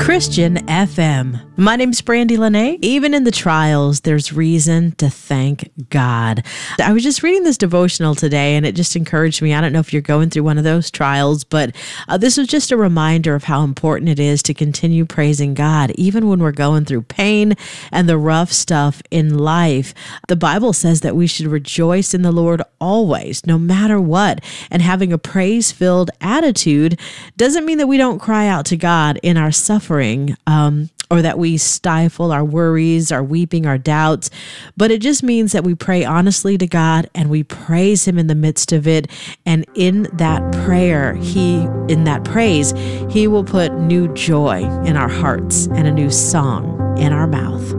Christian FM. My name's Brandy Lene. Even in the trials, there's reason to thank God. I was just reading this devotional today, and it just encouraged me. I don't know if you're going through one of those trials, but this was just a reminder of how important it is to continue praising God, even when we're going through pain and the rough stuff in life. The Bible says that we should rejoice in the Lord always, no matter what. And having a praise-filled attitude doesn't mean that we don't cry out to God in our suffering, or that we stifle our worries, our weeping, our doubts. But it just means that we pray honestly to God and we praise Him in the midst of it. And in that prayer, in that praise, He will put new joy in our hearts and a new song in our mouth.